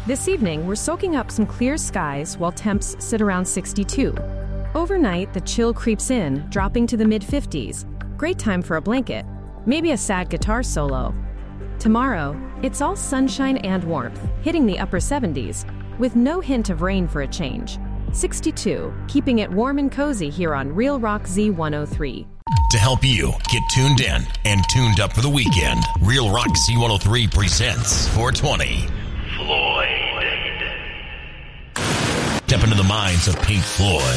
This evening, we're soaking up some clear skies while temps sit around 62. Overnight, the chill creeps in, dropping to the mid-50s. Great time for a blanket, maybe a sad guitar solo. Tomorrow, it's all sunshine and warmth, hitting the upper 70s, with no hint of rain for a change. 62, keeping it warm and cozy here on Real Rock Z103. To help you get tuned in and tuned up for the weekend, Real Rock Z103 presents 420 Floyd. Step into the minds of Pink Floyd,